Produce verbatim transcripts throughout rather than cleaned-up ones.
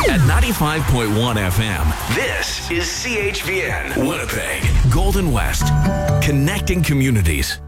At ninety-five point one F M, this is C H V N, Winnipeg, Golden West, connecting communities.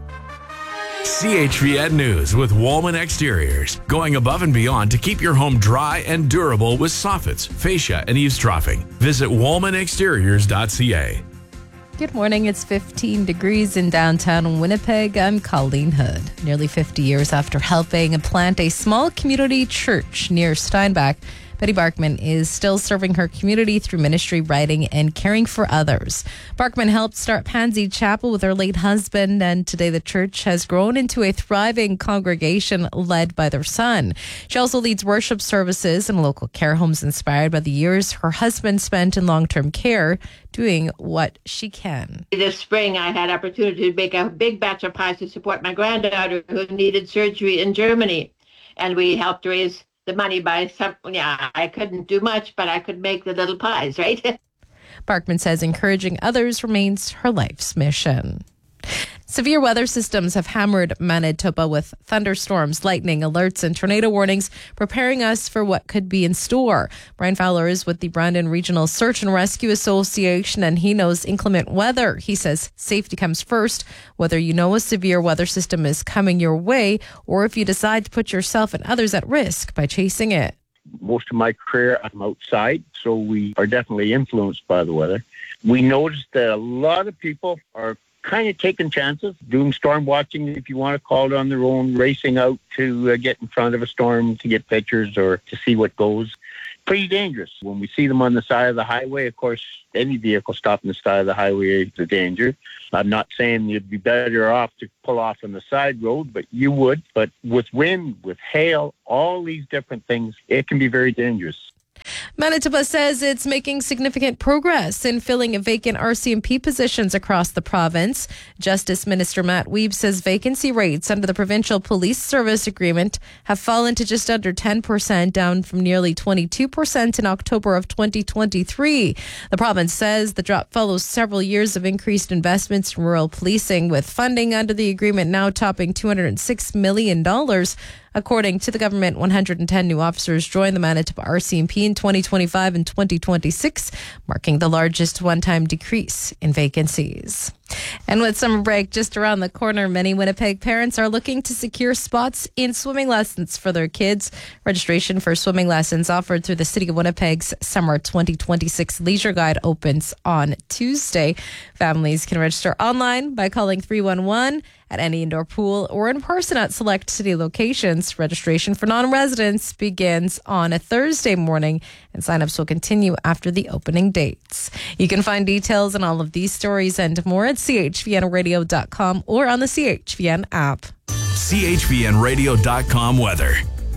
C H V N News with Woolman Exteriors, going above and beyond to keep your home dry and durable with soffits, fascia, and eavesdropping. Visit woolman exteriors dot c a. Good morning. It's fifteen degrees in downtown Winnipeg. I'm Colleen Hood. Nearly fifty years after helping plant a small community church near Steinbach, Betty Barkman is still serving her community through ministry, writing, and caring for others. Barkman helped start Pansy Chapel with her late husband, and today the church has grown into a thriving congregation led by their son. She also leads worship services in local care homes inspired by the years her husband spent in long-term care, doing what she can. This spring, I had opportunity to make a big batch of pies to support my granddaughter who needed surgery in Germany, and we helped raise the money by some, yeah, I couldn't do much, but I could make the little pies, right? Barkman says encouraging others remains her life's mission. Severe weather systems have hammered Manitoba with thunderstorms, lightning alerts, and tornado warnings, preparing us for what could be in store. Brian Fowler is with the Brandon Regional Search and Rescue Association, and he knows inclement weather. He says safety comes first, whether you know a severe weather system is coming your way or if you decide to put yourself and others at risk by chasing it. Most of my career, I'm outside, so we are definitely influenced by the weather. We noticed that a lot of people are kind of taking chances, doing storm watching, if you want to call it, on their own, racing out to uh, get in front of a storm to get pictures or to see what goes. Pretty dangerous. When we see them on the side of the highway, of course, any vehicle stopping the side of the highway is a danger. I'm not saying you'd be better off to pull off on the side road, but you would. But with wind, with hail, all these different things, it can be very dangerous. Manitoba says it's making significant progress in filling vacant R C M P positions across the province. Justice Minister Matt Wiebe says vacancy rates under the Provincial Police Service Agreement have fallen to just under ten percent, down from nearly twenty-two percent in October of twenty twenty-three. The province says the drop follows several years of increased investments in rural policing, with funding under the agreement now topping two hundred six million dollars. According to the government, one hundred ten new officers joined the Manitoba R C M P in twenty twenty-five and twenty twenty-six, marking the largest one-time decrease in vacancies. And with summer break just around the corner, many Winnipeg parents are looking to secure spots in swimming lessons for their kids. Registration for swimming lessons offered through the City of Winnipeg's Summer twenty twenty-six Leisure Guide opens on Tuesday. Families can register online by calling three one one at any indoor pool or in person at select city locations. Registration for non-residents begins on a Thursday morning, and signups will continue after the opening dates. You can find details on all of these stories and more at c h v n radio dot com or on the C H V N app. c h v n radio dot com weather.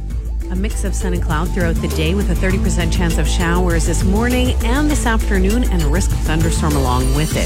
A mix of sun and cloud throughout the day with a thirty percent chance of showers this morning and this afternoon, and a risk of thunderstorm along with it.